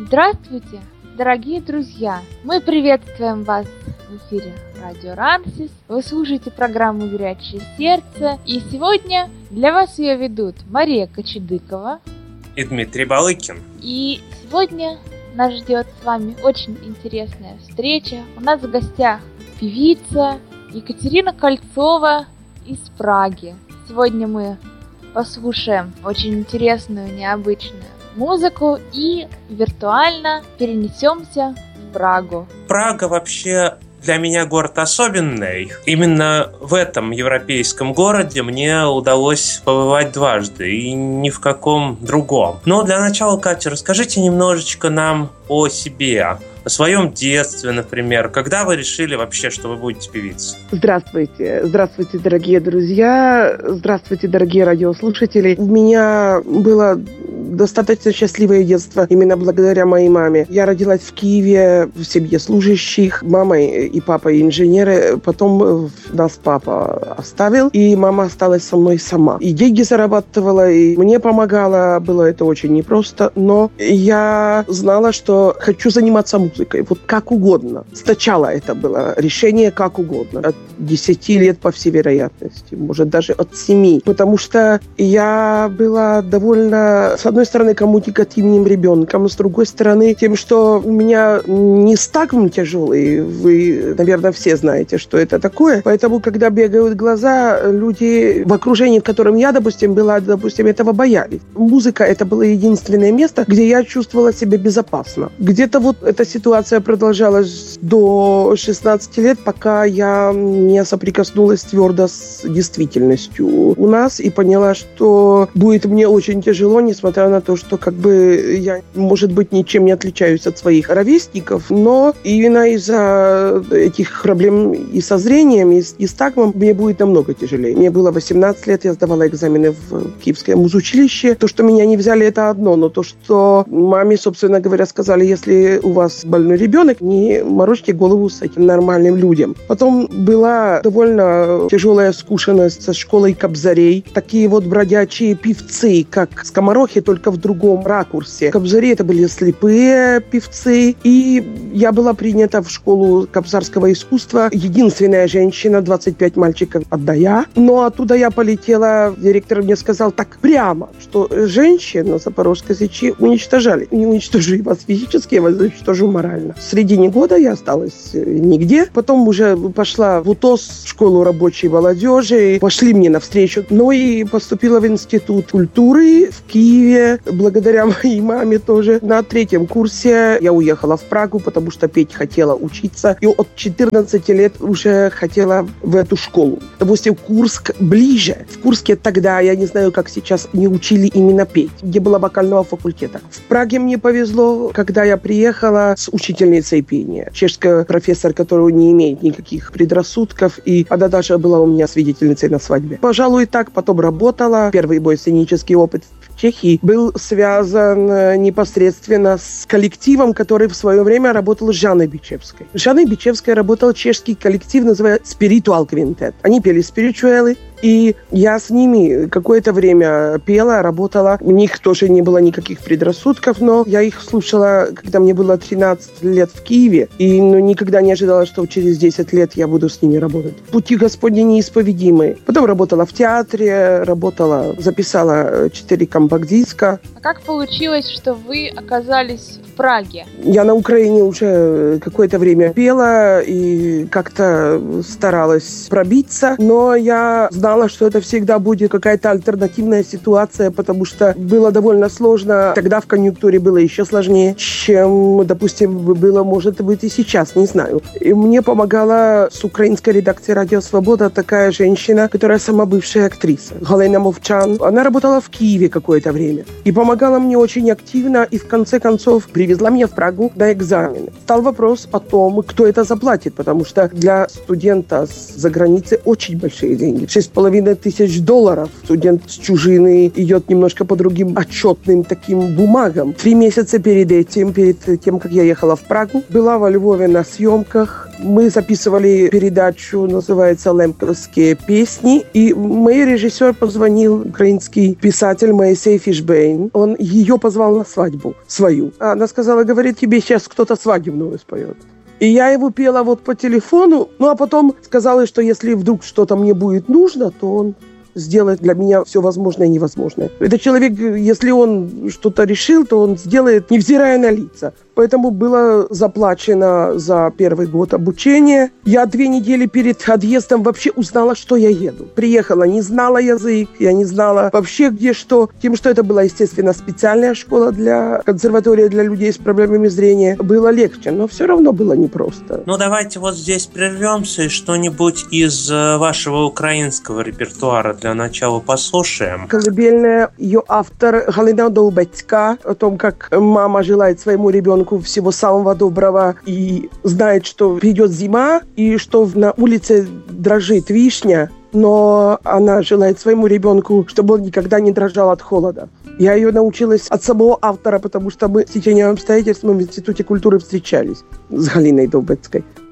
Здравствуйте, дорогие друзья! Мы приветствуем вас в эфире Радио Рансис. Вы слушаете программу «Горячее сердце». И сегодня для вас ее ведут Мария Кочедыкова и Дмитрий Балыкин. И сегодня нас ждет с вами очень интересная встреча. У нас в гостях певица Екатерина Кольцова из Праги. Сегодня мы послушаем очень интересную, необычную музыку и виртуально перенесемся в Прагу. Прага вообще для меня город особенный. Именно в этом европейском городе мне удалось побывать дважды и ни в каком другом. Но для начала, Катя, расскажите немножечко нам о себе, о своем детстве, например. Когда вы решили вообще, что вы будете певицей? Здравствуйте. Здравствуйте, дорогие друзья. Здравствуйте, дорогие радиослушатели. У меня было достаточно счастливое детство именно благодаря моей маме. Я родилась в Киеве в семье служащих. Мама и папа инженеры. Потом нас папа оставил, и мама осталась со мной сама. И деньги зарабатывала, и мне помогала. Было это очень непросто, но я знала, что хочу заниматься музыкой. Вот как угодно. Сначала это было решение как угодно. От 10 лет, по всей вероятности. Может, даже от 7. Потому что я была довольно, с одной стороны, коммуникативным ребенком, с другой стороны, тем, что у меня нестагм тяжелый. Вы, наверное, все знаете, что это такое. Поэтому, когда бегают глаза, люди в окружении, в котором я, допустим, была, этого боялись. Музыка — это было единственное место, где я чувствовала себя безопасно. Где-то вот эта ситуация продолжалась до 16 лет, пока я не соприкоснулась твердо с действительностью у нас и поняла, что будет мне очень тяжело, несмотря на то, что как бы я, может быть, ничем не отличаюсь от своих ровесников, но именно из-за этих проблем и со зрением, и с нестагмом мне будет намного тяжелее. Мне было 18 лет, я сдавала экзамены в Киевское музучилище. То, что меня не взяли, это одно, но то, что маме, собственно говоря, сказали, если у вас больной ребенок, не морочьте голову с этим нормальным людям. Потом была довольно тяжелая скушенность со школой кобзарей. Такие вот бродячие певцы, как скоморохи, только в другом ракурсе. Кобзари — это были слепые певцы. И я была принята в школу кобзарского искусства. Единственная женщина, 25 мальчиков, одна я. Но оттуда я полетела, директор мне сказал так прямо, что женщин на Запорожской Сечи уничтожали. Не уничтожу вас физически, я вас уничтожу морально. В середине года я осталась нигде. Потом уже пошла в УТОС, в школу рабочей молодежи. Пошли мне навстречу. Ну и поступила в Институт культуры в Киеве. Благодаря моей маме тоже. На 3-м курсе я уехала в Прагу, потому что петь хотела учиться. И от 14 лет уже хотела в эту школу. Допустим, Курск ближе. В Курске тогда, я не знаю, как сейчас, не учили именно петь, где было вокального факультета. В Праге мне повезло, когда я приехала с учительницей пения. Чешская профессор, которая не имеет никаких предрассудков, и она даже была у меня свидетельницей на свадьбе. Пожалуй, так. Потом работала. Первый мой сценический опыт в Чехии был связан непосредственно с коллективом, который в свое время работал с Жанной Бичевской. С Жанной Бичевской работал чешский коллектив, называется Spiritual Quintet. Они пели спиричуэлы, и я с ними какое-то время пела, работала. У них тоже не было никаких предрассудков, но я их слушала, когда мне было 13 лет в Киеве, и никогда не ожидала, что через 10 лет я буду с ними работать. Пути Господни неисповедимы. Потом работала в театре, записала 4 компакт-диска. А как получилось, что вы оказались в Праге? Я на Украине уже какое-то время пела и как-то старалась пробиться, но я знала, что это всегда будет какая-то альтернативная ситуация, потому что было довольно сложно. Тогда в конъюнктуре было еще сложнее, чем, допустим, было, может быть, и сейчас, не знаю. И мне помогала с украинской редакции «Радио Свобода» такая женщина, которая сама бывшая актриса, Галина Мовчан. Она работала в Киеве какое-то время и помогала мне очень активно, и в конце концов привезла меня в Прагу на экзамены. Стал вопрос о том, кто это заплатит, потому что для студента с-за границы очень большие деньги. $2500. Студент с чужины идет немножко по другим отчетным таким бумагам. 3 месяца перед тем, как я ехала в Прагу, была во Львове на съемках. Мы записывали передачу, называется «Лемковские песни». И мой режиссер позвонил, украинский писатель Моисей Фишбейн. Он ее позвал на свадьбу свою. Она сказала, говорит, тебе сейчас кто-то свадебную споет. И я его пела вот по телефону, а потом сказала, что если вдруг что-то мне будет нужно, то он сделает для меня все возможное и невозможное. Этот человек, если он что-то решил, то он сделает, невзирая на лица. Поэтому было заплачено за первый год обучения. Я 2 недели перед отъездом вообще узнала, что я еду. Приехала, не знала язык, я не знала вообще где что. Тем, что это была, естественно, специальная школа консерватория для людей с проблемами зрения, было легче, но все равно было непросто. Ну, давайте вот здесь прервемся и что-нибудь из вашего украинского репертуара для начала послушаем. Колыбельная, ее автор Галина Довбецька, о том, как мама желает своему ребенку всего самого доброго и знает, что придет зима и что на улице дрожит вишня, но она желает своему ребенку, чтобы он никогда не дрожал от холода. Я ее научилась от самого автора, потому что мы с течением обстоятельств в Институте культуры встречались с Галиной Довбецкой.